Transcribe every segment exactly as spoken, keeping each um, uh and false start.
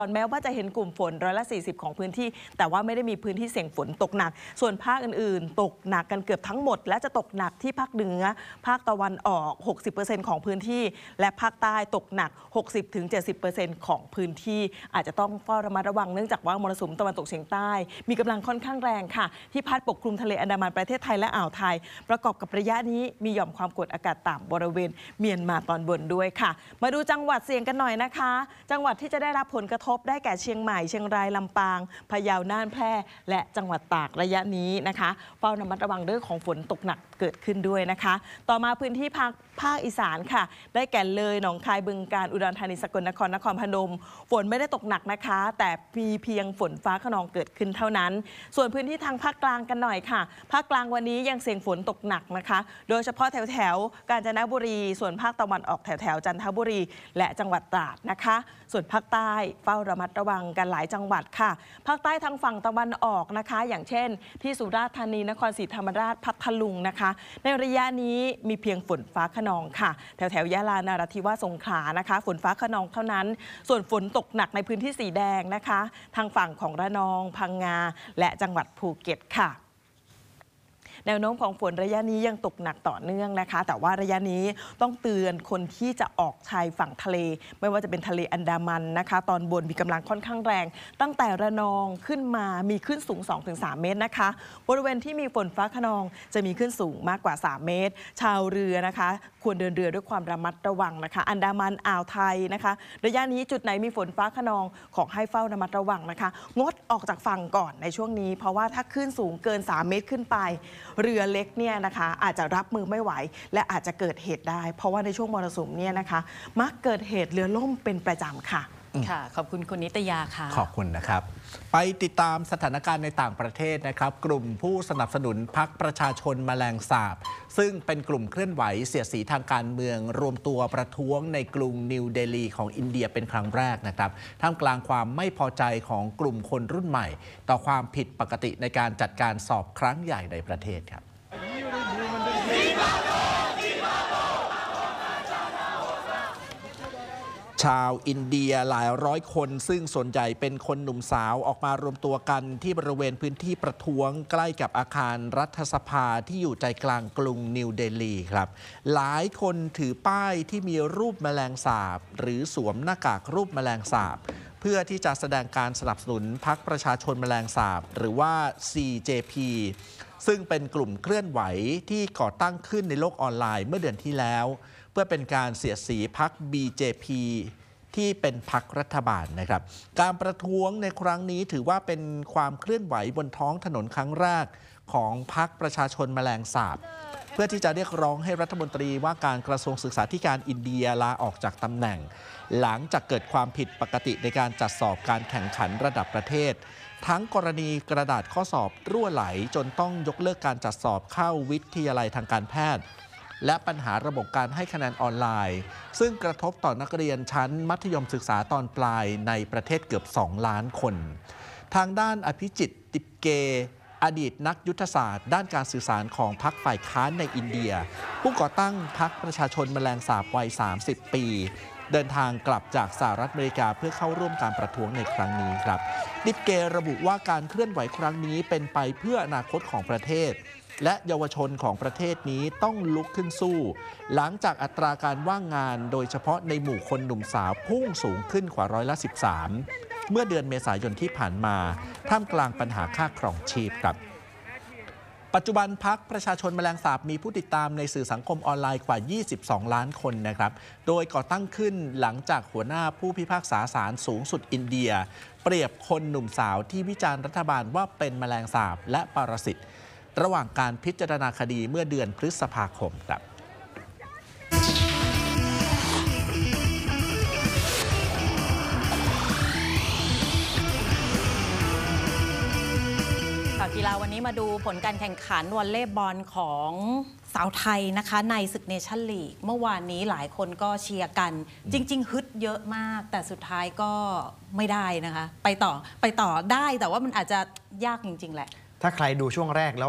แม้ว่าจะเห็นกลุ่มฝนร้อยละสี่สิบของพื้นที่แต่ว่าไม่ได้มีพื้นที่เสี่ยงฝนตกหนักส่วนภาคอื่นๆตกหนักกันเกือบทั้งหมดและจะตกหนักที่ภาคเหนือภาคตะวันออก หกสิบเปอร์เซ็นต์ ของพื้นที่และภาคใต้ตกหนัก หกสิบถึงเจ็ดสิบเปอร์เซ็นต์ ของพื้นที่อาจจะต้องเฝ้าระมัดระวังเนื่องจากว่ามรสุมตะวันตกเฉียงใต้มีกำลังค่อนข้างแรงค่ะที่พัดปกคลุมทะเลอันดามันประเทศไทยและอ่าวไทยประกอบกับระยะนี้มีหย่อมความกดอากาศต่ำบริเวณเมียนมาตอนบนด้วยค่ะมาดูจังหวัดเสี่ยงกันหน่อยนะคะจังหวัดที่จะได้รับผลกระทบได้แก่เชียงใหม่เชียงรายลำปางพะเยาน่านแพร่และจังหวัดตากระยะนี้นะคะเฝ้าระมัดระวังเรื่องของฝนตกหนักเกิดขึ้นด้วยนะคะต่อมาพื้นที่ภาคภาคอีสานค่ะได้แก่เลยหนองคายบึงกาฬอุดรธานีสกลนครนครพนมฝนไม่ได้ตกหนักนะคะแต่มีเพียงฝนฟ้าคะนองเกิดขึ้นเท่านั้นส่วนพื้นที่ทางภาคกลางกันหน่อยค่ะภาคกลางวันนี้ยังเสี่ยงฝนตกหนักนะคะโดยเฉพาะแถวแถวกาญจนบุรีส่วนภาคตะวันออกแถวแถวจันทบุรีและจังหวัดตราดนะคะส่วนภาคใต้เฝ้าระมัดระวังกันหลายจังหวัดค่ะภาคใต้ทางฝั่งตะวันออกนะคะอย่างเช่นที่สุราษฎร์ธานีนครศรีธรรมราชพัทลุงนะคะในระยะนี้มีเพียงฝนฟ้าคะนองค่ะแถวแถวยะลานราธิวาสสงขลานะคะฝนฟ้าคะนองเท่านั้นส่วนฝนตกหนักในพื้นที่สีแดงนะคะทางฝั่งของระนองพังงาและจังหวัดภูเก็ตค่ะแนวโน้มของฝนระยะนี้ยังตกหนักต่อเนื่องนะคะแต่ว่าระยะนี้ต้องเตือนคนที่จะออกชายฝั่งทะเลไม่ว่าจะเป็นทะเลอันดามันนะคะตอนบนมีกำลังค่อนข้างแรงตั้งแต่ระนองขึ้นมามีคลื่นสูง สองถึงสาม เมตรนะคะบริเวณที่มีฝนฟ้าคะนองจะมีคลื่นสูงมากกว่าสามเมตรชาวเรือนะคะควรเดินเรือด้วยความระมัดระวังนะคะอันดามันอ่าวไทยนะคะระยะนี้จุดไหนมีฝนฟ้าคะนองขอให้เฝ้าระมัดระวังนะคะงดออกจากฝั่งก่อนในช่วงนี้เพราะว่าถ้าคลื่นสูงเกินสามเมตรขึ้นไปเรือเล็กเนี่ยนะคะอาจจะรับมือไม่ไหวและอาจจะเกิดเหตุได้เพราะว่าในช่วงมรสุมเนี่ยนะคะมักเกิดเหตุเรือล่มเป็นประจำค่ะค่ะขอบคุณคุณนิตยาค่ะขอบคุณนะครับไปติดตามสถานการณ์ในต่างประเทศนะครับกลุ่มผู้สนับสนุนพรรคประชาชนแมลงสาบซึ่งเป็นกลุ่มเคลื่อนไหวเสียดสีทางการเมืองรวมตัวประท้วงในกรุงนิวเดลีของอินเดียเป็นครั้งแรกนะครับท่ามกลางความไม่พอใจของกลุ่มคนรุ่นใหม่ต่อความผิดปกติในการจัดการสอบครั้งใหญ่ในประเทศครับชาวอินเดียหลายร้อยคนซึ่งส่วนใหญ่เป็นคนหนุ่มสาวออกมารวมตัวกันที่บริเวณพื้นที่ประท้วงใกล้กับอาคารรัฐสภาที่อยู่ใจกลางกรุงนิวเดลีครับหลายคนถือป้ายที่มีรูปแมลงสาบหรือสวมหน้ากากรูปแมลงสาบเพื่อที่จะแสดงการสนับสนุนพรรคประชาชนแมลงสาบหรือว่า ซี เจ พี ซึ่งเป็นกลุ่มเคลื่อนไหวที่ก่อตั้งขึ้นในโลกออนไลน์เมื่อเดือนที่แล้วเพื่อเป็นการเสียดสีพรรค บี เจ พี ที่เป็นพรรครัฐบาลนะครับการประท้วงในครั้งนี้ถือว่าเป็นความเคลื่อนไหวบนท้องถนนครั้งแรกของพรรคประชาชนแมลงสาบเพื่อที่จะเรียกร้องให้รัฐมนตรีว่าการกระทรวงศึกษาธิการอินเดียลาออกจากตำแหน่งหลังจากเกิดความผิดปกติในการจัดสอบการแข่งขันระดับประเทศทั้งกรณีกระดาษข้อสอบรั่วไหลจนต้องยกเลิกการจัดสอบเข้าวิทยาลัยทางการแพทย์และปัญหาระบบการให้คะแนนออนไลน์ซึ่งกระทบต่อนักเรียนชั้นมัธยมศึกษาตอนปลายในประเทศเกือบสองล้านคนทางด้านอภิจิตติปเกอดีตนักยุทธศาสตร์ด้านการสื่อสารของพรรคฝ่ายค้านในอินเดียผู้ก่อตั้งพรรคประชาชนแมลงสาบวัยสามสิบปีเดินทางกลับจากสหรัฐอเมริกาเพื่อเข้าร่วมการประท้วงในครั้งนี้ครับดิปเกระบุว่าการเคลื่อนไหวครั้งนี้เป็นไปเพื่ออนาคตของประเทศและเยาวชนของประเทศนี้ต้องลุกขึ้นสู้หลังจากอัตราการว่างงานโดยเฉพาะในหมู่คนหนุ่มสาวพุ่งสูงขึ้นกว่าร้อยละสิบสามเมื่อเดือนเมษายนที่ผ่านมาท่ามกลางปัญหาค่าครองชีพครับปัจจุบันพรรคประชาชนแมลงสาบมีผู้ติดตามในสื่อสังคมออนไลน์กว่ายี่สิบสองล้านคนนะครับโดยก่อตั้งขึ้นหลังจากหัวหน้าผู้พิพากษาศาลสูงสุดอินเดียเปรียบคนหนุ่มสาวที่วิจารณ์รัฐบาลว่าเป็นแมลงสาบและปรสิตระหว่างการพิจารณาคดีเมื่อเดือนพฤษภาคมครับกีฬาวันนี้มาดูผลการแข่งขันวอลเลย์บอลของสาวไทยนะคะในศึกเนชั่นลีกเมื่อวานนี้หลายคนก็เชียร์กันจริงๆฮึดเยอะมากแต่สุดท้ายก็ไม่ได้นะคะไปต่อไปต่อได้แต่ว่ามันอาจจะยากจริงๆแหละถ้าใครดูช่วงแรกแล้ว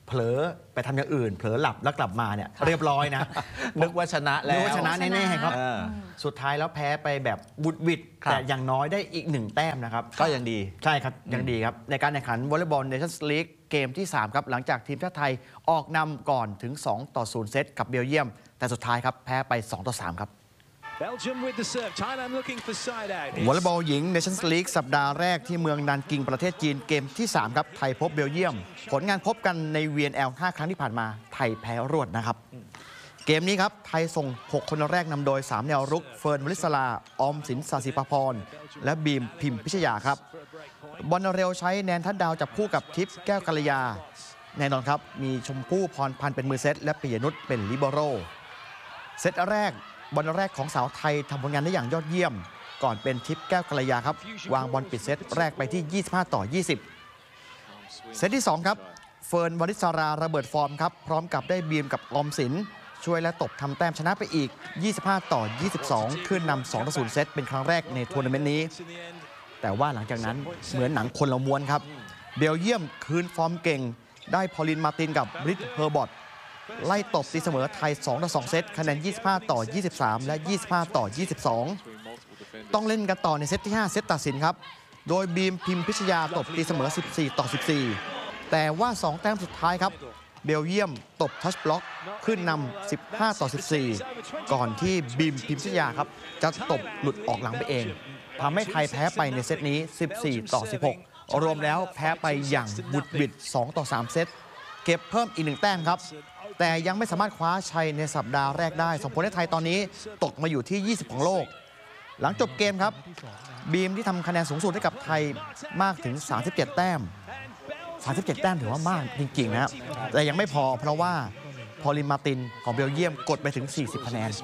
เผลอไปทำอย่างอื่น เผลอหลับแล้วกลับมาเนี่ยเรียบร้อยนะนึกว่าชนะแล้วนึกว่าชนะแน่ๆครับเออสุดท้ายแล้วแพ้ไปแบบบุดหวิดครับแต่อย่างน้อยได้อีกหนึ่งแต้มนะครับก็ยังดีใช่ครับยังดีครับ ในการแข่งขันวอลเลย์บอลเนชั่นส์ลีกเกมที่ สาม ครับ หลังจากทีมชาติไทยออกนำก่อนถึง สองต่อศูนย์ เซตกับเบลเยียม แต่สุดท้ายครับแพ้ไป สองต่อสาม ครับ Belgium with the serve. Thailand looking for side out. วอลเลย์บอลหญิงเนชั่นส์ลีกสัปดาห์แรกที่เมืองนันกิงประเทศจีนเกมที่ สาม ครับ ไทยพบเบลเยียม ผลงานพบกันใน วี เอ็น แอล ห้า ครั้งที่ผ่านมาไทยแพ้รวดนะครับ เกมนี้ครับ ไทยส่ง หก คนแรกนำโดย สาม แนวรุก เฟิร์นวลิศลา ออมสินสาสิปพร และบีมพิมพิชยาครับ บอลเร็วใช้แนนทัดดาวจับคู่กับทิพย์แก้วกัลยา แน่นอนครับ มีชมพู่พรพันธ์เป็นมือเซตและปิยนุชเป็นลิเบโรเซตแรกบอลแรกของสาวไทยทำผลงานได้อย่างยอดเยี่ยม ก่อนเป็นทิพย์แก้วกัลยาครับวางบอลปิดเซตแรกไปที่ ยี่สิบห้าต่อยี่สิบ เซตที่ สอง ครับเฟิร์นวลิศราระเบิดฟอร์มครับพร้อมกับได้บีมกับออมสินช่วยและตบทำแต้มชนะไปอีก ยี่สิบห้าต่อยี่สิบสอง ขึ้นนำ สองต่อศูนย์ เซตเป็นครั้งแรกในทัวร์นาเมนต์นี้ แต่ว่าหลังจากนั้นเหมือนหนังคนละม้วนครับ เบลเยียมคืนฟอร์มเก่ง ได้พอลินมาตินกับบริตเฮอร์บอตไล่ตบตีเสมอไทย สองต่อสอง เซตคะแนน ยี่สิบห้าต่อยี่สิบสาม และ ยี่สิบห้าต่อยี่สิบสอง ต้องเล่นกันต่อในเซตที่ ห้า เซตตัดสินครับ โดยบีมพิมพิชยาตบตีเสมอ สิบสี่ต่อสิบสี่ แต่ว่า สอง แต้มสุดท้ายครับเบลเยียมตบทัชบล็อกขึ้นนำ สิบห้าต่อสิบสี่ ก่อนที่บีมพิมพิชยาครับจะตบหลุดออกหลังไปเองทำให้ไทยแพ้ไปในเซตนี้ สิบสี่ต่อสิบหก รวมแล้วแพ้ไปอย่างบุดหวิด สองต่อสาม เซตเก็บเพิ่มอีกหนึ่งแต้มครับแต่ยังไม่สามารถคว้าชัยในสัปดาห์แรกได้ส่งผลให้ไทยตอนนี้ตกมาอยู่ที่ ยี่สิบ ของโลก หลังจบเกมครับบีมที่ทำคะแนนสูงสุดให้กับไทยมากถึง สามสิบเจ็ด แต้ม สามสิบเจ็ด แต้มถือว่ามากจริงๆนะครับแต่ยังไม่พอเพราะว่าพอลินมาตินของเบลเยียมกดไปถึง สี่สิบ คะแนน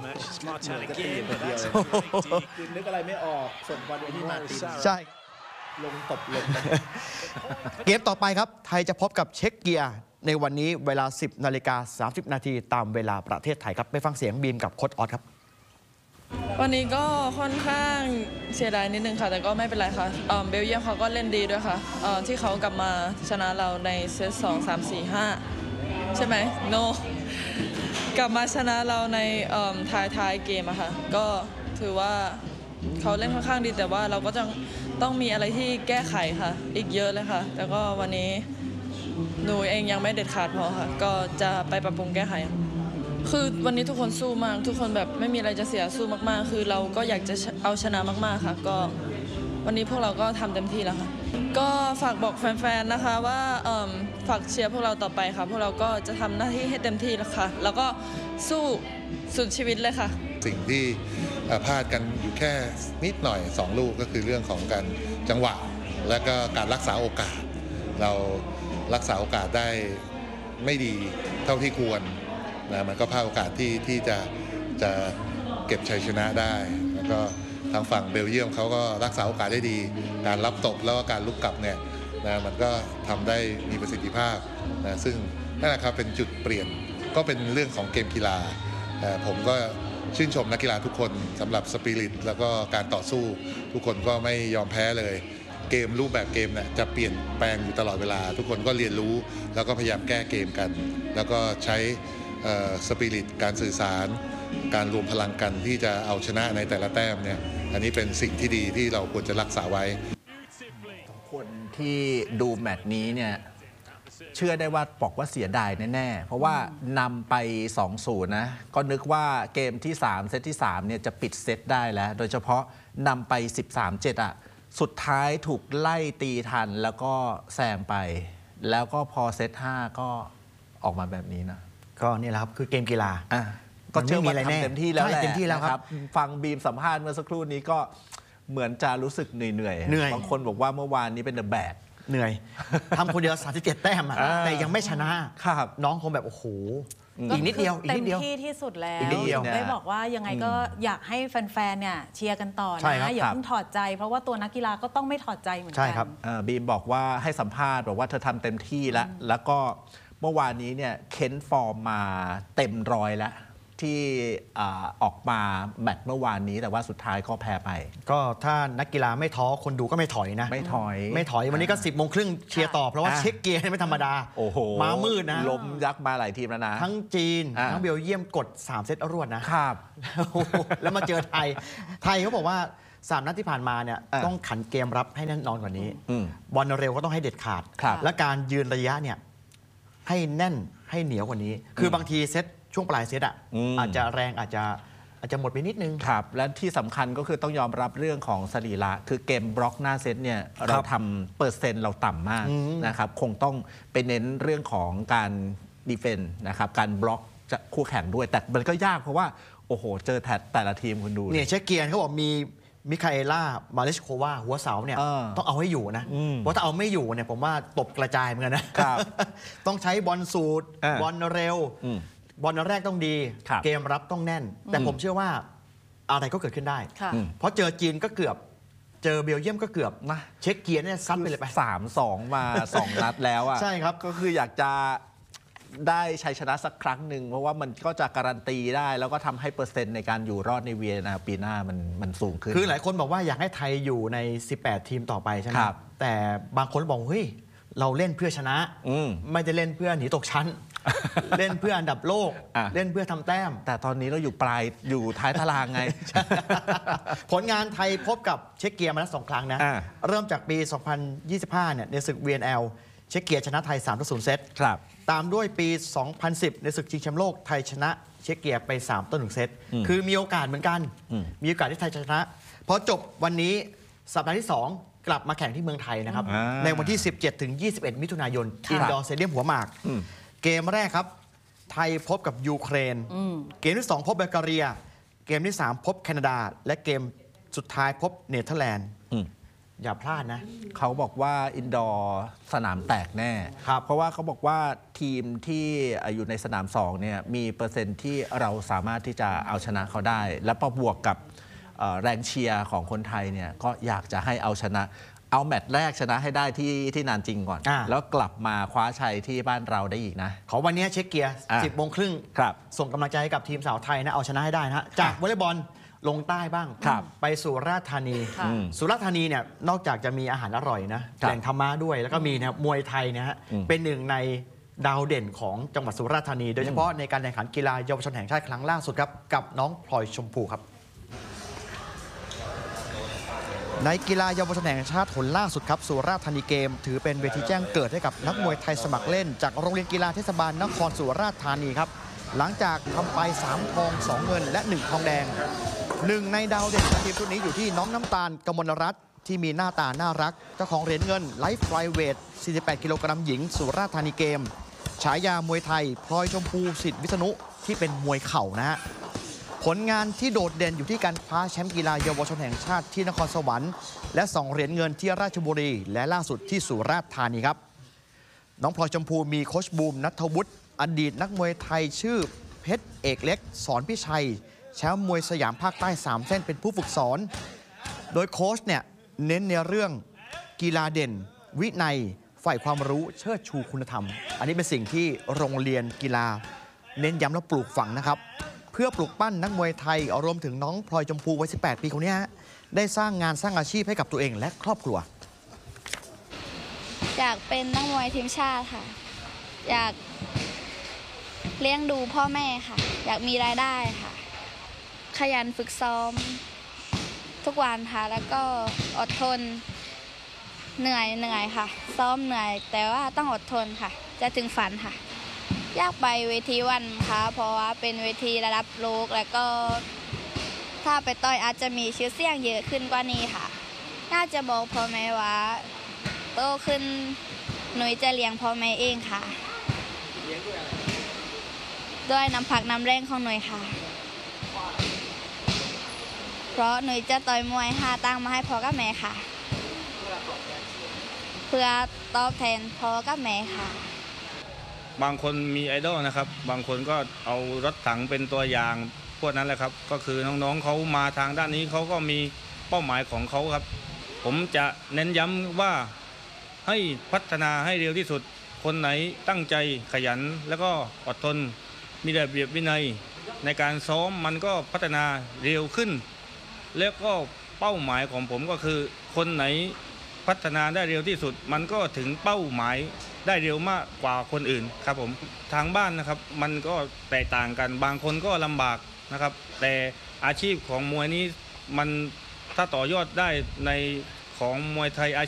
นึกอะไรไม่ออกส่งบอลไปที่มาตินใช่ลงตบลงเกมต่อไปครับไทยจะพบกับเช็กเกียร์ในวันนี้เวลา สิบนาฬิกาสามสิบนาทีตามเวลาประเทศไทยครับไปฟังเสียงบีมกับโค้ชออสครับวันนี้ก็ค่อนข้างเสียดายนิดนึงค่ะ แต่ก็ไม่เป็นไรค่ะเอ่อเบลเยียมเขาก็เล่นดีด้วยค่ะเอ่อที่เขากลับมาชนะเราในเซตสองสามสี่ห้าใช่ไหมโน กลับมาชนะเราในท้ายท้ายเกมอะค่ะก็ถือว่าเขาเล่นค่อนข้างดีแต่ว่าเราก็จะต้องมีอะไรที่แก้ไขค่ะ อีกเยอะเลยค่ะ แต่ก็วันนี้หนูเองยังไม่เด็ดขาดพอค่ะ ก็จะไปปรับปรุงแก้ไข คือวันนี้ทุกคนสู้มากทุกคนแบบไม่มีอะไรจะเสียสู้มากๆ คือเราก็อยากจะเอาชนะมากๆค่ะก็วันนี้พวกเราก็ทำเต็มที่แล้วค่ะก็ฝากบอกแฟนๆนะคะว่าฝากเชียร์พวกเราต่อไปค่ะพวกเราก็จะทำหน้าที่ให้เต็มที่แล้วค่ะแล้วก็สู้สุดชีวิตเลยค่ะสิ่งที่พลาดกันอยู่แค่นิดหน่อยสองลูกก็คือเรื่องของการจังหวะและก็การรักษาโอกาสเรารักษาโอกาสได้ไม่ดีเท่าที่ควรนะมันก็พลาดโอกาสที่ที่จะจะเก็บชัยชนะได้แล้วก็ทางฝั่งเบลเยียมเขาก็รักษาโอกาสได้ดีการรับตบแล้วก็การลุกกลับเนี่ยนะมันก็ทำได้มีประสิทธิภาพนะซึ่งนั่นแหละครับเป็นจุดเปลี่ยนก็เป็นเรื่องของเกมกีฬาผมก็ชื่นชมนักกีฬาทุกคนสำหรับสปิริตแล้วก็การต่อสู้ทุกคนก็ไม่ยอมแพ้เลยเกมรูปแบบเกมเนี่ยจะเปลี่ยนแปลงอยู่ตลอดเวลาทุกคนก็เรียนรู้แล้วก็พยายามแก้เกมกัน แล้วก็ใช้สปิริตการสื่อสารการรวมพลังกันที่จะเอาชนะในแต่ละแต้มเนี่ยอันนี้เป็นสิ่งที่ดีที่เราควรจะรักษาไว้คนที่ดูแมตช์นี้เนี่ยเชื่อได้ว่าบอกว่าเสียดายแน่ๆเพราะว่านำไป สองศูนย์ นะก็นึกว่าเกมที่สามเซตที่สามเนี่ยจะปิดเซตได้แล้วโดยเฉพาะนำไป สิบสามเจ็ด อ่ะสุดท้ายถูกไล่ตีทันแล้วก็แซงไปแล้วก็พอเซตห้าก็ออกมาแบบนี้นะก็นี่แหละครับคือเกมกีฬาอ่ะก็เชื่อว่าทำเต็มที่แล้วแหละเต็มที่แล้วครับฟังบีมสัมภาษณ์เมื่อสักครู่นี้ก็เหมือนจะรู้สึกเหนื่อยเหนื่อยบางคนบอกว่าเมื่อวานนี้เป็นเดอะแบกเหนื่อยทำคนเดียวสามสิบเจ็ดแต้มอ่ะแต่ยังไม่ชนะครับน้องคงแบบโอ้โหอีกนิดเดียวอีกนิดเดียวเต็มที่ที่สุดแล้วได้บอกว่ายังไงก็อยากให้แฟนๆเนี่ยเชียร์กันต่อนะอย่าเพิ่งถอดใจเพราะว่าตัวนักกีฬาก็ต้องไม่ถอดใจเหมือนกันใช่ครับบีมบอกว่าให้สัมภาษณ์บอกว่าเธอทำเต็มที่แล้วแล้วก็เมื่อวานนี้เนี่ยเค้นฟอร์มมาเต็มร้อยแล้วที่ออกมาแมตช์เมื่อวานนี้แต่ว่าสุดท้ายก็แพ้ไปก็ถ้านักกีฬาไม่ท้อคนดูก็ไม่ถอยนะไม่ถอยไม่ถอยวันนี้ก็สิบโมงครึ่งเชียร์ต่อเพราะว่าเช็คเกียร์ไม่ธรรมดาโอ้โหมามืดนะล้มยักษ์มาหลายทีมแล้วนะทั้งจีนทั้งเบลเยียมกดสามเซตรวดนะครับแล้วมาเจอไทยไทยเขาบอกว่าสามนัดที่ผ่านมาเนี่ยต้องขันเกมรับให้แน่นอนกว่านี้บอลเร็วก็ต้องให้เด็ดขาดและการยืนระยะเนี่ยให้แน่นให้เหนียวกว่านี้คือบางทีเซตช่วงปลายเซตอ่ะอาจจะแรงอาจจะอาจจะหมดไปนิดนึงครับและที่สำคัญก็คือต้องยอมรับเรื่องของสรีระคือเกมบล็อกหน้าเซตเนี่ยเราทำเปอร์เซ็นต์เราต่ำมากนะครับคงต้องไปเน้นเรื่องของการดีเฟนต์นะครับการบล็อกจะคู่แข่งด้วยแต่มันก็ยากเพราะว่าโอ้โหเจอแทดแต่ละทีมคุณดูเนี่ยเช็คเกียร์เขาบอกมีมิคาเอล่ามาเลชโควาหัวเสาเนี่ยต้องเอาให้อยู่นะเพราะถ้าเอาไม่อยู่เนี่ยผมว่าตบกระจายเหมือนกันนะต้องใช้บอลสูตรบอลเร็วบอลแรกต้องดีเกมรับต้องแน่นแต่ผมเชื่อว่าอะไรก็เกิดขึ้นได้เพราะเจอจีนก็เกือบเจอเบลเยียมก็เกือบนะเช็คเกียร์เนี่ยซัดไปเลยไปสามสองมาสองนัดแล้วอ่ะใช่ครับก็คืออยากจะได้ชัยชนะสักครั้งหนึ่งเพราะว่ามันก็จะการันตีได้แล้วก็ทำให้เปอร์เซ็นต์ในการอยู่รอดในเวียนปีหน้ามันมันสูงขึ้นคือหลายคนบอกว่าอยากให้ไทยอยู่ในสิบแปดทีมต่อไปใช่ไหมแต่บางคนบอกเฮ้ยเราเล่นเพื่อชนะไม่ได้เล่นเพื่อหนีตกชั้นเล่นเพื่ออันดับโลกเล่นเพื่อทำแต้มแต่ตอนนี้เราอยู่ปลายอยู่ท้ายตารางไงผลงานไทยพบกับเช็กเกียร์มาแล้วสองครั้งนะเริ่มจากปีสองพันยี่สิบห้าเนี่ยในศึก วี เอ็น แอล เช็กเกียร์ชนะไทย สามต่อศูนย์ เซตตามด้วยปีสองพันสิบในศึกชิงแชมป์โลกไทยชนะเช็กเกียร์ไปสามต่อหนึ่ง เซตคือมีโอกาสเหมือนกันมีโอกาสที่ไทยชนะพอจบวันนี้สัปดาห์ที่สองกลับมาแข่งที่เมืองไทยนะครับในวันที่ สิบเจ็ดถึงยี่สิบเอ็ด มิถุนายนอินดอร์สเตเดียมหัวหมากเกมแรกครับไทยพบกับยูเครนเกมที่สองพบบัลแกเรียเกมที่สามพบแคนาดาและเกมสุดท้ายพบเนเธอร์แลนด์อย่าพลาดนะเขาบอกว่าอินดอร์สนามแตกแน่เพราะว่าเขาบอกว่าทีมที่อยู่ในสนามสองเนี่ยมีเปอร์เซ็นต์ที่เราสามารถที่จะเอาชนะเขาได้และพอบวกกับแรงเชียร์ของคนไทยเนี่ยก็อยากจะให้เอาชนะเอาแมตช์แรกชนะให้ได้ที่ที่นานจริงก่อนแล้วกลับมาคว้าชัยที่บ้านเราได้อีกนะขอวันนี้เช็คเกียร์สิบโมงครึ่งส่งกำลังใจให้กับทีมสาวไทยนะเอาชนะให้ได้นะจากวอลเลย์บอลลงใต้บ้างไปสุราษฎร์ธานีสุราษฎร์ธานีเนี่ยนอกจากจะมีอาหารอร่อยนะแหล่งธรรมะด้วยแล้วก็มีนะมวยไทยนะฮะเป็นหนึ่งในดาวเด่นของจังหวัดสุราษฎร์ธานีโดยเฉพาะในการแข่งขันกีฬาเยาวชนแห่งชาติครั้งล่าสุดครับกับน้องพลอยชมพูครับในกีฬาเยาวชนแห่งชาติผลล่าสุดครับสุราษฎร์ธานีเกมถือเป็นเวทีแจ้งเกิดให้กับนักมวยไทยสมัครเล่นจากโรงเรียนกีฬาเทศบาลนครสุราษฎร์ธานีครับหลังจากทำไปสามทองสองเงินและหนึ่งทองแดงหนึ่งในดาวเด่นของทีมชุดนี้อยู่ที่น้องน้ำตาลกมลรัตน์ที่มีหน้าตาน่ารักเจ้าของเหรียญเงินไลฟ์ไฟเวทสี่สิบแปดกิโลกรัมหญิงสุราษฎร์ธานีเกมฉายามวยไทยพลอยชมพูสิทธิวิษณุที่เป็นมวยเข่านะฮะผลงานที่โดดเด่นอยู่ที่การคว้าแชมป์กีฬาเยาวชนแห่งชาติที่นครสวรรค์และสองเหรียญเงินที่ราชบุรีและล่าสุดที่สุราษฎร์ธานีครับน้องพลอยชมพูมีโค้ชบูมนัทวุฒิอดีตนักมวยไทยชื่อเพชรเอกเล็กสอนพิชัยแชมป์มวยสยามภาคใต้สามเส้นเป็นผู้ฝึกสอนโดยโค้ชเนี่ยเน้นในเรื่องกีฬาเด่นวินัยฝ่ายความรู้เชิดชูคุณธรรมอันนี้เป็นสิ่งที่โรงเรียนกีฬาเน้นย้ำและปลูกฝังนะครับเพื่อปลูกปั้นนักมวยไทยรวมถึงน้องพลอยชมพูวัยสิบแปดปีคนนี้ได้สร้างงานสร้างอาชีพให้กับตัวเองและครอบครัวอยากเป็นนักมวยทีมชาติค่ะอยากเลี้ยงดูพ่อแม่ค่ะอยากมีรายได้ค่ะขยันฝึกซ้อมทุกวันค่ะแล้วก็อดทนเหนื่อยเหนื่อยค่ะซ้อมเหนื่อยแต่ว่าต้องอดทนค่ะจะถึงฝันค่ะอยากไปเวทีวันค่ะเพราะว่าเป็นเวทีระดับโลกแล้วก็ถ้าไปต่อยอาจจะมีชื่อเสียงเยอะขึ้นกว่านี้ค่ะน่าจะบอกพ่อแม่ว่าโตขึ้นหนูจะเลี้ยงพ่อแม่เองค่ะด้วยน้ำผักน้ำแรงของหนูค่ะเพราะหนูจะต่อยมวยหาตังมาให้พ่อกับแม่ค่ะเพื่อตอบแทนพ่อกับแม่ค่ะบางคนมีไอดอลนะครับบางคนก็เอารถถังเป็นตัวอย่างพวกนั้นแหละครับก็คือน้องๆเขามาทางด้านนี้เขาก็มีเป้าหมายของเขาครับผมจะเน้นย้ำว่าให้พัฒนาให้เร็วที่สุดคนไหนตั้งใจขยันแล้วก็อดทนมีระเบียบวินัยในการซ้อมมันก็พัฒนาเร็วขึ้น แล้วก็เป้าหมายของผมก็คือคนไหนพัฒนาได้เร็วที่สุดมันก็ถึงเป้าหมายได้เร็วมากกว่าคนอื่นครับผมทางบ้านนะครับมันก็แตกต่างกันบางคนก็ลำบากนะครับแต่อาชีพของมวยนี้มันถ้าต่อยอดได้ในของมวยไทย